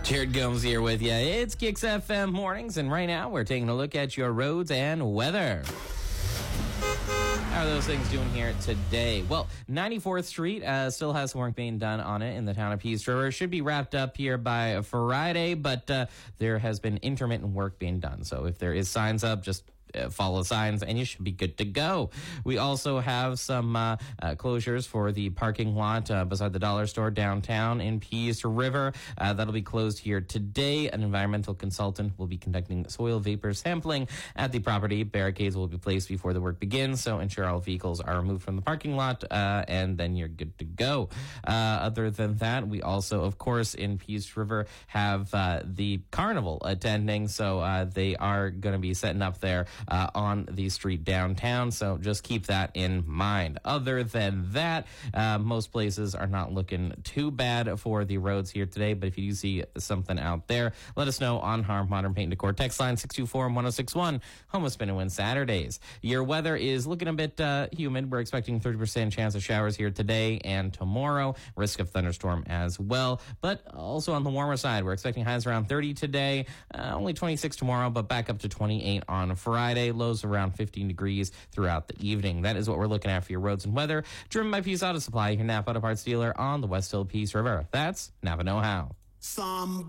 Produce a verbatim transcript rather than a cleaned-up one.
Jared Gomes here with you. It's Kicks F M Mornings, and right now we're taking a look at your roads and weather. How are those things doing here today? Well, ninety-fourth Street uh, still has some work being done on it in the town of Peace River. Should be wrapped up here by Friday, but uh, there has been intermittent work being done. So if there is signs up, just Uh, follow signs and you should be good to go. We also have some uh, uh, closures for the parking lot uh, beside the dollar store downtown in Peace River. Uh, that'll be closed here today. An environmental consultant will be conducting soil vapor sampling at the property. Barricades will be placed before the work begins, so ensure all vehicles are removed from the parking lot, uh, and then you're good to go. Uh, other than that, we also, of course, in Peace River have uh, the carnival attending, so uh, they are going to be setting up there Uh, on the street downtown, so just keep that in mind. Other than that, uh, most places are not looking too bad for the roads here today, but if you do see something out there, let us know on Harm Modern Paint and Decor. Text line six two four, one oh six one, home of Spin and Win Saturdays. Your weather is looking a bit uh, humid. We're expecting thirty percent chance of showers here today and tomorrow. Risk of thunderstorm as well, but also on the warmer side, we're expecting highs around thirty today, uh, only twenty-six tomorrow, but back up to twenty-eight on Friday. Lows around fifteen degrees throughout the evening. That is what we're looking at for your roads and weather. Driven by Peace Auto Supply, your Napa Auto Parts dealer on the West Hill Peace River. That's Napa Know How. Some